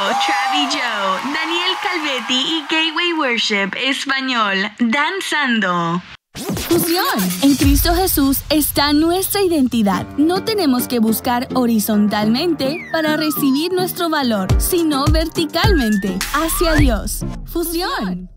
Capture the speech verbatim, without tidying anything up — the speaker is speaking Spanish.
Travi Joe, Daniel Calvetti y Gateway Worship Español, danzando. Fusión. En Cristo Jesús está nuestra identidad. No tenemos que buscar horizontalmente para recibir nuestro valor, sino verticalmente, hacia Dios. Fusión.